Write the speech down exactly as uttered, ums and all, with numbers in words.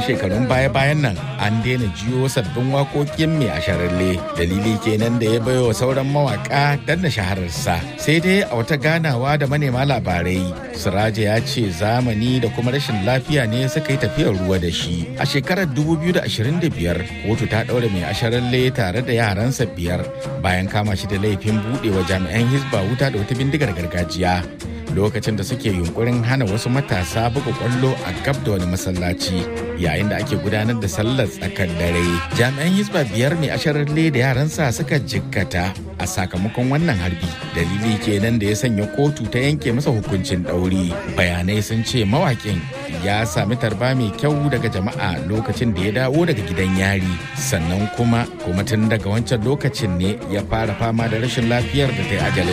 shekarun baya-bayan nan an daina jiyo sabbin waƙoƙin mai asharalle. Dalili kenan da ya baiwa sauran mawaƙa danna shahararsa. Sai dai a wata ganawa da manema labarai, Siraja ya ce zamani da kuma rashin lafiya ne suka yi tafiyar ruwa da shi. A shekarar dubu biyu da ashirin da biyar, kotu ta ɗaure mai asharalle tare da yaransa biyar bayan kama shi da laifin buɗewa jami'an Hisba wuta da wata bindigar gargajiya lokacin da suke yunkurin hana wasu matasa buga kwallo a gab da wani masallaci yayin da ake gudanar da sallar tsakar dare. Jami'an Hisba biyar mai asharalle da yaransa suka jikkata a sakamakon wannan harbi. Dalili kenan da ya sanya kotu ta yanke masa hukuncin ɗauri. Bayanai sun ce mawaƙin ya sami tarba mai kyau daga jama'a lokacin da ya dawo daga gidan yari, sannan kuma kuma tun daga wancan lokacin ne ya fara fama da rashin lafiyar da ta yi ajalin